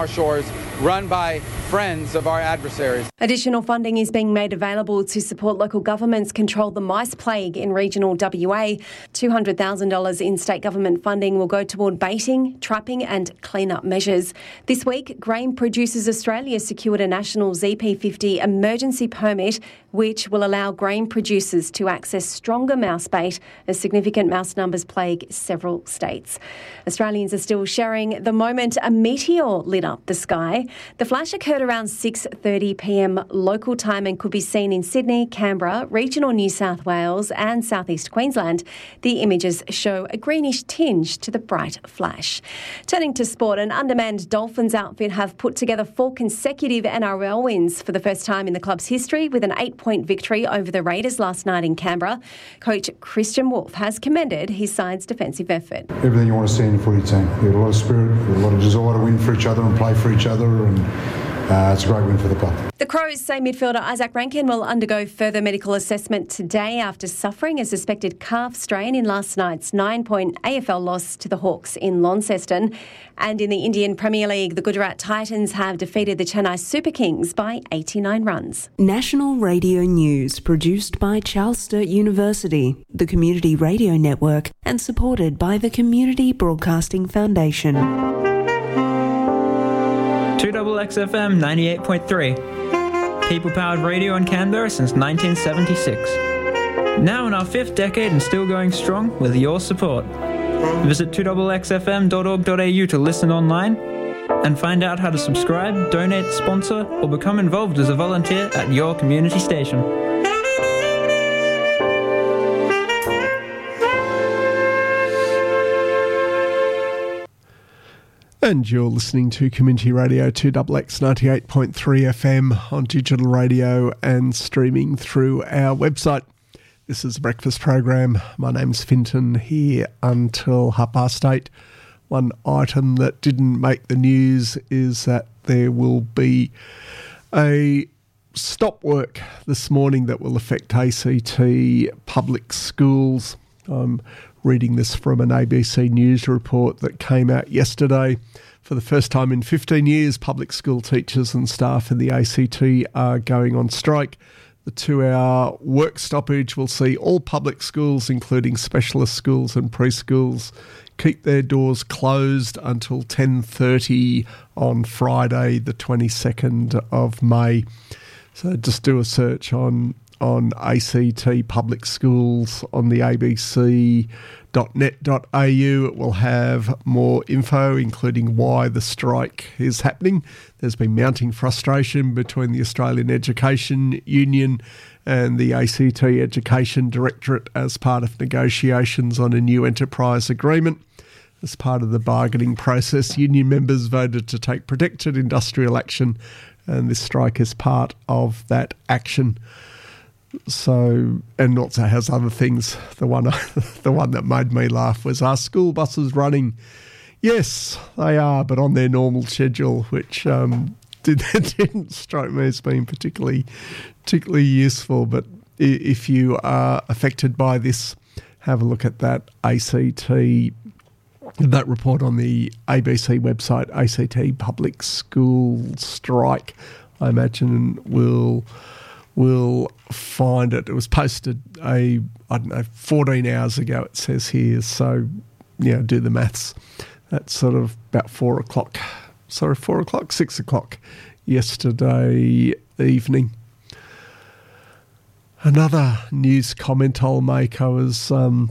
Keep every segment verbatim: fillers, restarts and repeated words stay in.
our shores, run by friends of our adversaries. Additional funding is being made available to support local governments control the mice plague in regional W A. two hundred thousand dollars in state government funding will go toward baiting, trapping and clean-up measures. This week, Grain Producers Australia secured a national Z P fifty emergency permit which will allow grain producers to access stronger mouse bait as significant mouse numbers plague several states. Australians are still sharing the moment a meteor lit up the sky. The flash occurred around six thirty p m local time and could be seen in Sydney, Canberra, regional New South Wales and southeast Queensland. The images show a greenish tinge to the bright flash. Turning to sport, an undermanned Dolphins outfit have put together four consecutive N R L wins for the first time in the club's history with an eight-point victory over the Raiders last night in Canberra. Coach Christian Wolf has commended his side's defensive effort. Everything you want to see in a footy team. We've got a lot of spirit, we've got a lot of desire to win for each other and play for each other, and Uh, it's a great win for the club. The Crows say midfielder Isaac Rankin will undergo further medical assessment today after suffering a suspected calf strain in last night's nine-point A F L loss to the Hawks in Launceston. And in the Indian Premier League, the Gujarat Titans have defeated the Chennai Super Kings by eighty-nine runs. National Radio News, produced by Charles Sturt University, the Community Radio Network, and supported by the Community Broadcasting Foundation. two X X F M ninety-eight point three. People-powered radio in Canberra since nineteen seventy-six. Now in our fifth decade and still going strong with your support. Visit two X X F M dot org dot a u to listen online and find out how to subscribe, donate, sponsor or become involved as a volunteer at your community station. And you're listening to Community Radio two X X ninety-eight point three F M on digital radio and streaming through our website. This is the breakfast program. My name's Finton, here until half past eight. One item that didn't make the news is that there will be a stop work this morning that will affect A C T public schools. I'm reading this from an A B C News report that came out yesterday. For the first time in fifteen years, public school teachers and staff in the A C T are going on strike. The two-hour work stoppage will see all public schools, including specialist schools and preschools, keep their doors closed until ten thirty on Friday, the twenty-second of May. So just do a search on on A C T public schools on the a b c dot net dot a u. It will have more info, including why the strike is happening. There's been mounting frustration between the Australian Education Union and the A C T Education Directorate as part of negotiations on a new enterprise agreement. As part of the bargaining process, union members voted to take protected industrial action, and this strike is part of that action. So, and also has other things. The one, the one that made me laugh was, are school buses running? Yes, they are, but on their normal schedule, which um, did, didn't strike me as being particularly, particularly useful. But if you are affected by this, have a look at that A C T, that report on the A B C website, A C T Public School Strike. I imagine will will find it. It was posted a I don't know fourteen hours ago. It says here, so you know, do the maths. That's sort of about four o'clock. Sorry, four o'clock, six o'clock yesterday evening. Another news comment I'll make. I was um,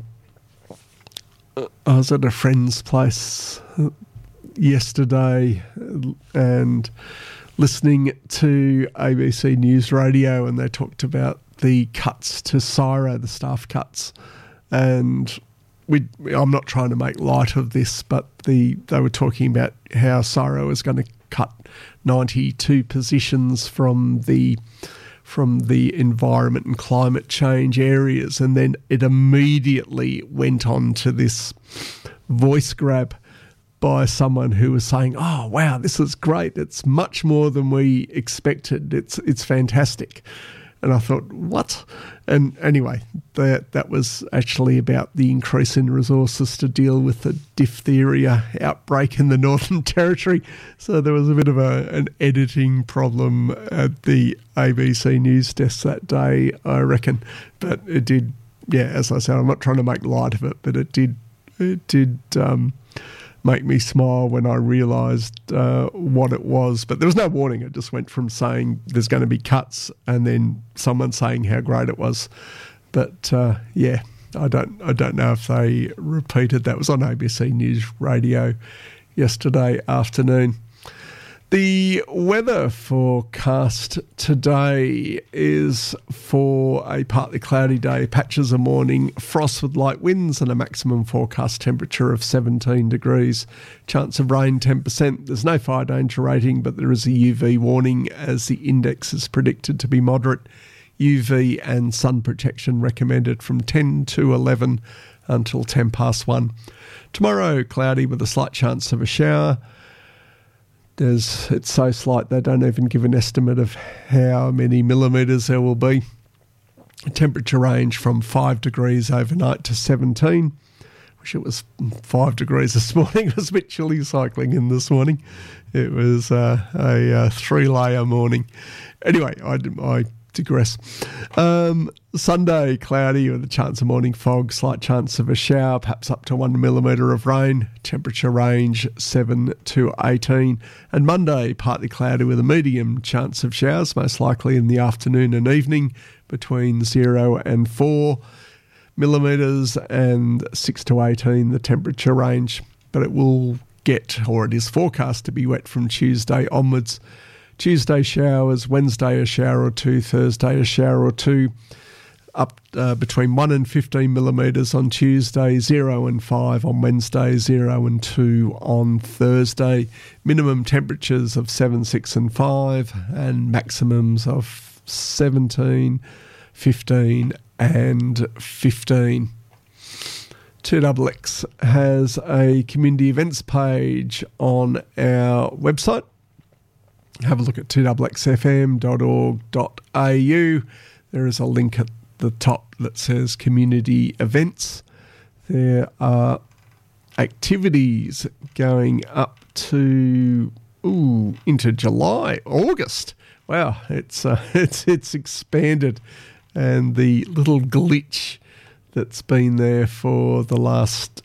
I was at a friend's place yesterday and listening to A B C News Radio, and they talked about the cuts to C S I R O, the staff cuts. And we, I'm not trying to make light of this, but the they were talking about how C S I R O is going to cut ninety-two positions from the from the environment and climate change areas, and then it immediately went on to this voice grab by someone who was saying, oh, wow, this is great. It's much more than we expected. It's it's fantastic. And I thought, what? And anyway, that that was actually about the increase in resources to deal with the diphtheria outbreak in the Northern Territory. So there was a bit of a, an editing problem at the A B C News desk that day, I reckon. But it did, yeah, as I said, I'm not trying to make light of it, but it did, it did um, make me smile when I realised uh, what it was. But there was no warning. It just went from saying there's going to be cuts and then someone saying how great it was. But uh, yeah, I don't I don't know if they repeated that. It was on A B C News Radio yesterday afternoon. The weather forecast today is for a partly cloudy day, patches of morning, frost with light winds and a maximum forecast temperature of seventeen degrees. Chance of rain ten percent. There's no fire danger rating, but there is a U V warning as the index is predicted to be moderate. U V and sun protection recommended from ten to eleven until ten past one. Tomorrow, cloudy with a slight chance of a shower. There's, it's so slight they don't even give an estimate of how many millimetres there will be. Temperature range from five degrees overnight to seventeen. Wish it was five degrees this morning. It was a bit chilly cycling in this morning. It was uh, a uh, three-layer morning. Anyway, I, I digress. Um, Sunday, cloudy with a chance of morning fog, slight chance of a shower, perhaps up to one millimetre of rain. Temperature range seven to eighteen. And Monday, partly cloudy with a medium chance of showers, most likely in the afternoon and evening, between zero and four millimetres and six to eighteen, the temperature range. But it will get, or it is forecast to be wet from Tuesday onwards. Tuesday showers, Wednesday a shower or two, Thursday a shower or two, up uh, between one and fifteen millimetres on Tuesday, zero and five on Wednesday, zero and two on Thursday. Minimum temperatures of seven, six and five, and maximums of seventeen, fifteen and fifteen. two X X has a community events page on our website. Have a look at two X X F M dot org dot A U. There is a link at the top that says community events. There are activities going up to ooh into July, August. Wow, it's uh, it's it's expanded, and the little glitch that's been there for the last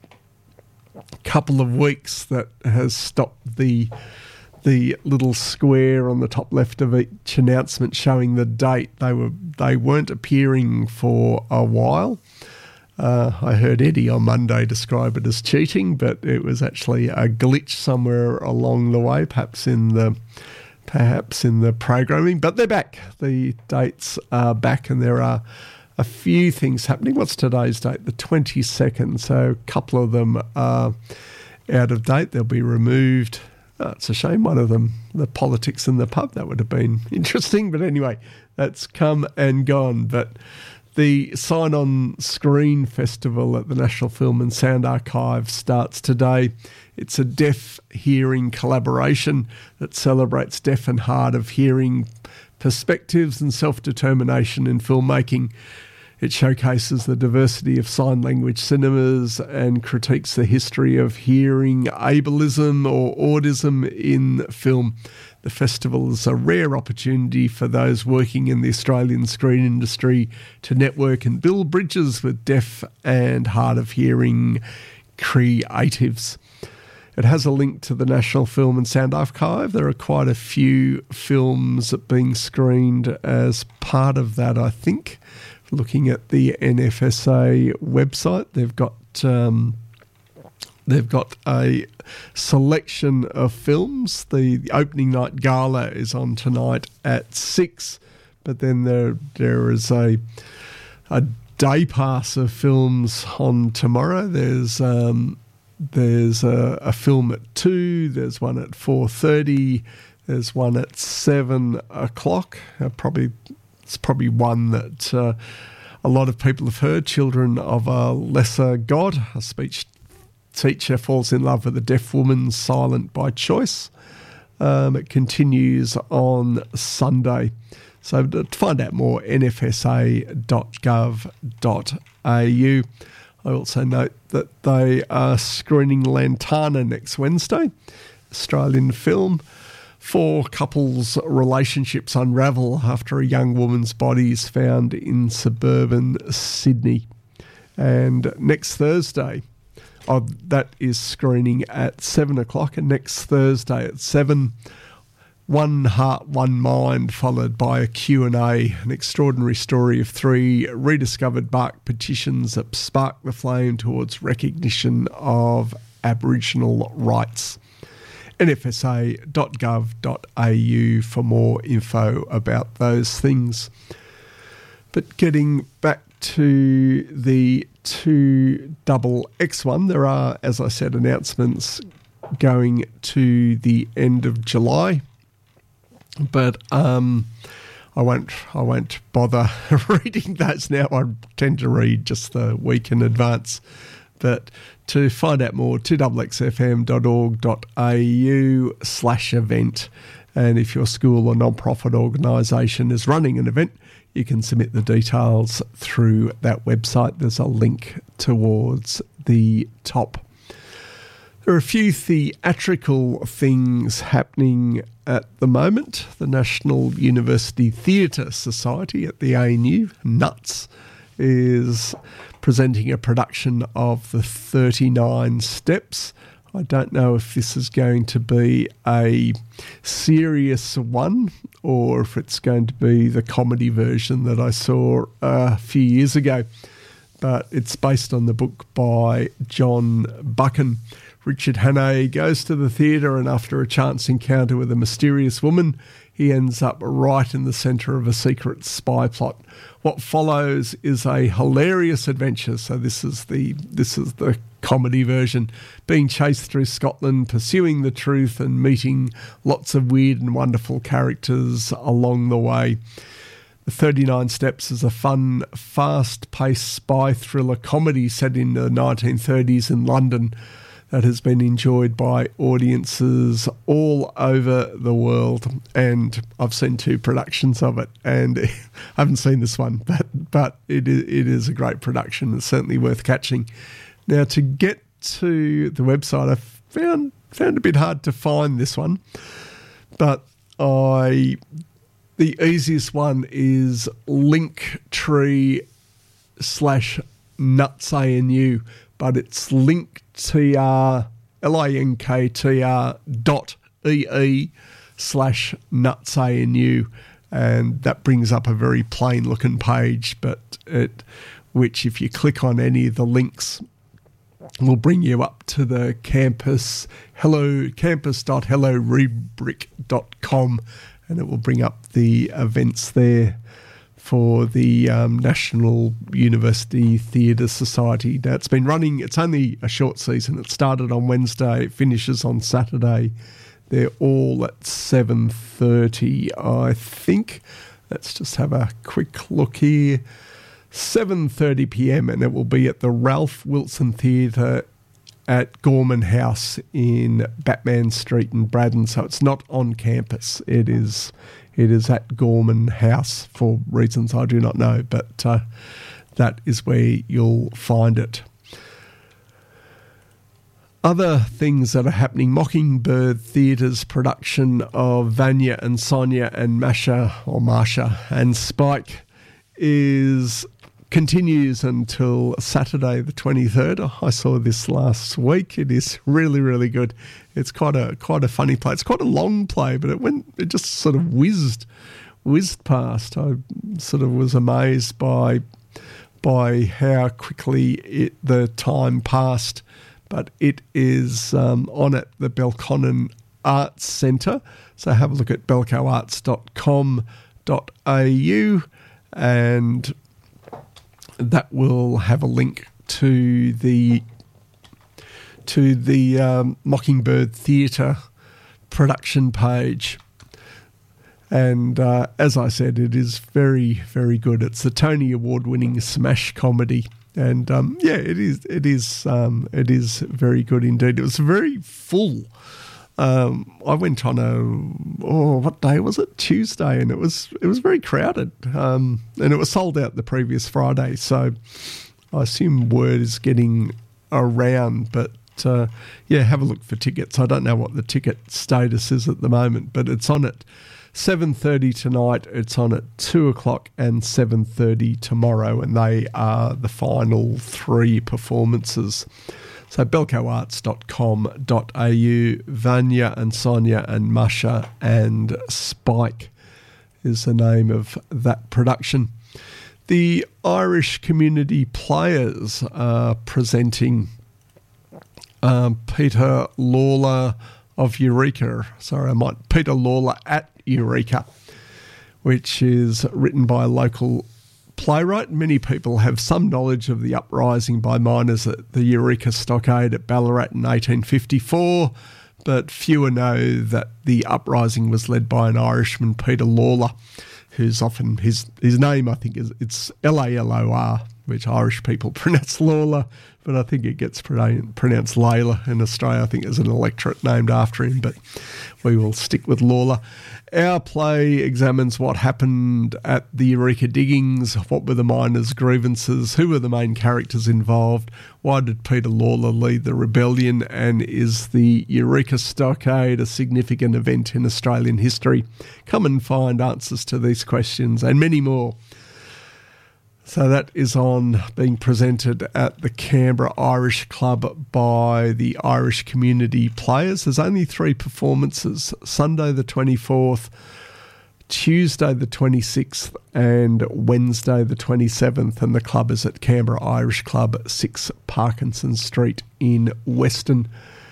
couple of weeks that has stopped the the little square on the top left of each announcement showing the date. They were they weren't appearing for a while. Uh, I heard Eddie on Monday describe it as cheating, but it was actually a glitch somewhere along the way, perhaps in the perhaps in the programming. But they're back. The dates are back, and there are a few things happening. What's today's date? The twenty-second. So a couple of them are out of date. They'll be removed. Oh, it's a shame one of them, the politics in the pub, that would have been interesting. But anyway, that's come and gone. But the Sign on Screen Festival at the National Film and Sound Archive starts today. It's a deaf-hearing collaboration that celebrates deaf and hard of hearing perspectives and self-determination in filmmaking. It showcases the diversity of sign language cinemas and critiques the history of hearing ableism or autism in film. The festival is a rare opportunity for those working in the Australian screen industry to network and build bridges with deaf and hard of hearing creatives. It has a link to the National Film and Sound Archive. There are quite a few films being screened as part of that, I think. Looking at the N F S A website, they've got um, they've got a selection of films. The, the opening night gala is on tonight at six, but then there there is a a day pass of films on tomorrow. There's um, there's a, a film at two. There's one at four thirty. There's one at seven o'clock. Uh, probably. It's probably one that uh, a lot of people have heard, Children of a Lesser God. A speech teacher falls in love with a deaf woman, silent by choice. Um, it continues on Sunday. So to find out more, n f s a dot gov dot a u. I also note that they are screening Lantana next Wednesday, Australian film. Four couples' relationships unravel after a young woman's body is found in suburban Sydney. And next Thursday, oh, that is screening at seven o'clock, and next Thursday at seven, One Heart, One Mind, followed by a Q and A, an extraordinary story of three rediscovered bark petitions that sparked the flame towards recognition of Aboriginal rights. n f s a dot gov dot a u for more info about those things. But getting back to the two double X one, there are, as I said, announcements going to the end of July. But um, I won't. I won't bother reading those now. I tend to read just the week in advance. But to find out more, two x x f m dot org dot a u slash event. And if your school or non-profit organisation is running an event, you can submit the details through that website. There's a link towards the top. There are a few theatrical things happening at the moment. The National University Theatre Society at the A N U, NUTS, is presenting a production of the thirty-nine Steps. I don't know if this is going to be a serious one or if it's going to be the comedy version that I saw a few years ago. But it's based on the book by John Buchan. Richard Hannay goes to the theatre, and after a chance encounter with a mysterious woman, he ends up right in the centre of a secret spy plot. What follows is a hilarious adventure. So this is the this is the comedy version. Being chased through Scotland, pursuing the truth, and meeting lots of weird and wonderful characters along the way. The thirty-nine Steps is a fun, fast-paced spy thriller comedy set in the nineteen thirties in London that has been enjoyed by audiences all over the world. And I've seen two productions of it, and I haven't seen this one, but but it is, it is a great production. It's certainly worth catching. Now, to get to the website, I found found it a bit hard to find this one, but I the easiest one is Linktree slash nutsanu, but it's link T R L I N K T R dot E E slash nutsanu, and that brings up a very plain looking page, but it which if you click on any of the links will bring you up to the campus hello campus dot hello rubric dot com, and it will bring up the events there for the um, National University Theatre Society. Now, it's been running, it's only a short season. It started on Wednesday, it finishes on Saturday. They're all at seven thirty, I think. Let's just have a quick look here. seven thirty p m, and it will be at the Ralph Wilson Theatre at Gorman House in Batman Street in Braddon. So it's not on campus. It is... It is at Gorman House for reasons I do not know, but uh, that is where you'll find it. Other things that are happening, Mockingbird Theatre's production of Vanya and Sonia and Masha, or Marsha and Spike is continues until Saturday the twenty-third. I saw this last week. It is really, really good. It's quite a quite a funny play. It's quite a long play, but it went it just sort of whizzed whizzed past. I sort of was amazed by by how quickly it, the time passed. But it is um, on at the Belconnen Arts Centre. So have a look at belco arts dot com dot a u, and that will have a link to the to the um, Mockingbird Theatre production page. And uh, as I said, it is very, very good. It's the Tony Award-winning smash comedy, and um, yeah, it is. It is. Um, it is very good indeed. It was very full um, I went on a, oh, what day was it? Tuesday, and it was it was very crowded. Um, and it was sold out the previous Friday, so I assume word is getting around. But, uh, yeah, have a look for tickets. I don't know what the ticket status is at the moment, but it's on at seven thirty tonight, it's on at two o'clock and seven thirty tomorrow, and they are the final three performances. So belco arts dot com dot a u, Vanya and Sonia and Masha and Spike is the name of that production. The Irish Community Players are presenting um, Peter Lawler of Eureka. Sorry, I might Peter Lawler at Eureka, which is written by a local playwright. Many people have some knowledge of the uprising by miners at the Eureka Stockade at Ballarat in eighteen fifty-four, but fewer know that the uprising was led by an Irishman, Peter Lawler, who's often, his his name I think is, it's L A L O R, which Irish people pronounce Lawler, but I think it gets pronounced Layla in Australia. I think there's an electorate named after him, but we will stick with Lawler. Our play examines what happened at the Eureka diggings, what were the miners' grievances, who were the main characters involved, why did Peter Lawler lead the rebellion, and is the Eureka Stockade a significant event in Australian history? Come and find answers to these questions and many more. So that is on, being presented at the Canberra Irish Club by the Irish Community Players. There's only three performances, Sunday the twenty-fourth, Tuesday the twenty-sixth and Wednesday the twenty-seventh, and the club is at Canberra Irish Club, six Parkinson Street in Weston.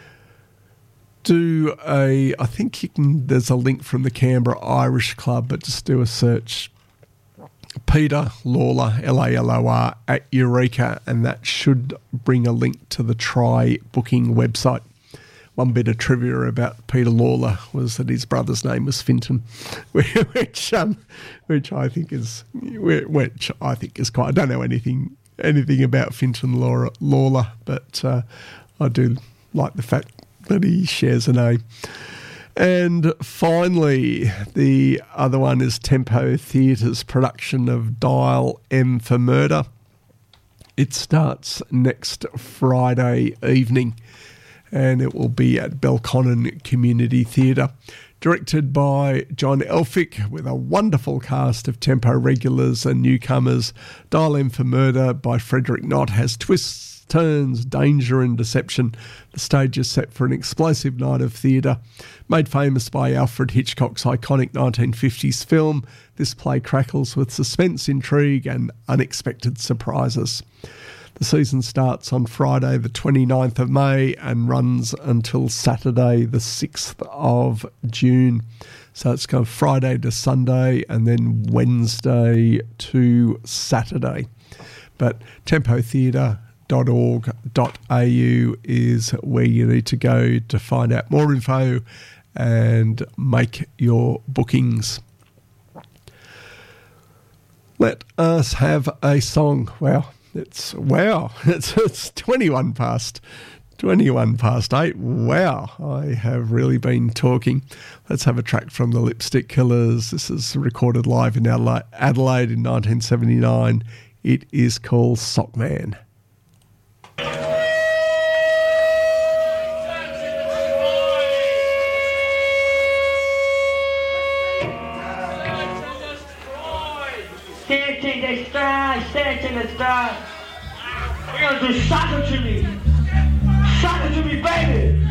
Do a, I think you can, there's a link from the Canberra Irish Club, but just do a search, Peter Lawler, L A L O R, at Eureka, and that should bring a link to the Try booking website. One bit of trivia about Peter Lawler was that his brother's name was Finton, which um, which I think is which I think is quite. I don't know anything anything about Finton Lawler, Lawler but uh, I do like the fact that he shares a name. And finally, the other one is Tempo Theatre's production of Dial M for Murder. It starts next Friday evening, and it will be at Belconnen Community Theatre. Directed by John Elphick, with a wonderful cast of Tempo regulars and newcomers. Dial M for Murder by Frederick Knott has twists, turns, danger and deception. The stage is set for an explosive night of theatre. Made famous by Alfred Hitchcock's iconic nineteen fifties film, this play crackles with suspense, intrigue and unexpected surprises. The season starts on Friday the twenty-ninth of May and runs until Saturday the sixth of June. So it's kind of Friday to Sunday and then Wednesday to Saturday. But tempo theatre dot org dot a u is where you need to go to find out more info and make your bookings. Let us have a song. Wow, it's wow, it's it's twenty-one past twenty-one past eight. Wow, I have really been talking. Let's have a track from the Lipstick Killers. This is recorded live in Adelaide in nineteen seventy-nine. It is called Sockman. Search and destroy, search and destroy. We're gonna do soccer to me. Soccer to me, baby.